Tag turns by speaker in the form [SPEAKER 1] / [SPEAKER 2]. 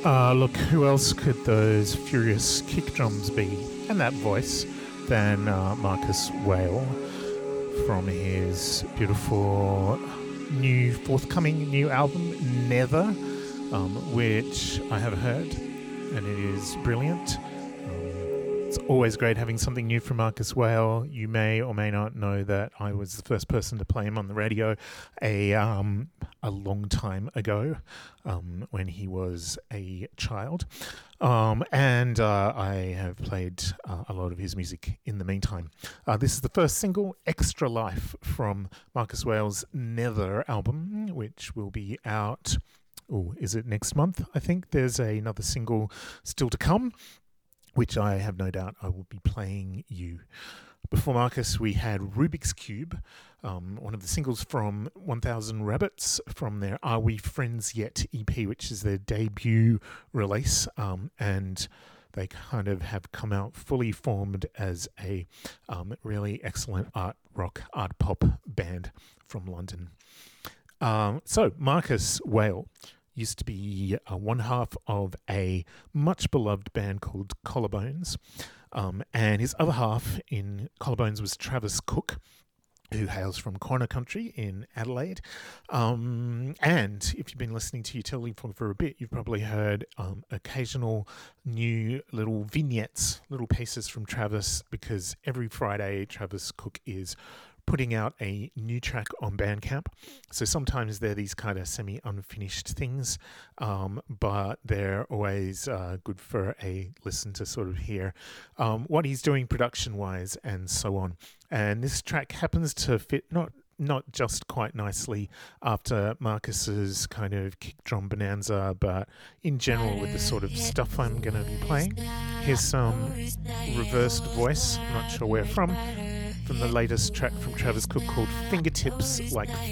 [SPEAKER 1] Look, who else could those furious kick drums be, and that voice, than Marcus Whale from his beautiful forthcoming new album, Nether, which I have heard, and it is brilliant. It's always great having something new from Marcus Whale. You may or may not know that I was the first person to play him on the radio a long time ago, when he was a child. And I have played a lot of his music in the meantime. This is the first single, Extra Life, from Marcus Whale's Nether album, which will be out, is it next month? I think there's another single still to come, which I have no doubt I will be playing you. Before Marcus, we had Rubik's Cube, one of the singles from 1000 Rabbits from their Are We Friends Yet EP, which is their debut release. And they kind of have come out fully formed as a really excellent art rock, art pop band from London. So Marcus Whale used to be one half of a much beloved band called Collarbones. And his other half in Collarbones was Travis Cook, who hails from Corner Country in Adelaide. And if you've been listening to Utility for a bit, you've probably heard occasional new little vignettes, little pieces from Travis, because every Friday Travis Cook is putting out a new track on Bandcamp. So sometimes they're these kind of semi-unfinished things, but they're always good for a listen to sort of hear what he's doing production-wise and so on. And this track happens to fit not just quite nicely after Marcus's kind of kick drum bonanza, but in general with the sort of stuff I'm going to be playing. Here's some reversed voice, I'm not sure where from the latest track from Travis Cook called Fingertips Like